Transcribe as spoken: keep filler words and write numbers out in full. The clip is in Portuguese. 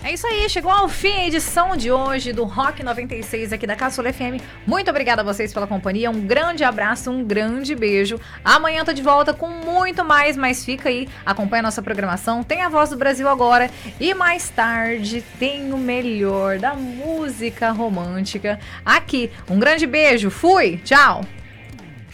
É isso aí, chegou ao fim a edição de hoje do Rock noventa e seis aqui da Caçula F M. Muito obrigada a vocês pela companhia, um grande abraço, um grande beijo. Amanhã tô de volta com muito mais, mas fica aí, acompanha a nossa programação. Tem a Voz do Brasil agora e mais tarde tem o melhor da música romântica aqui. Um grande beijo, fui, tchau!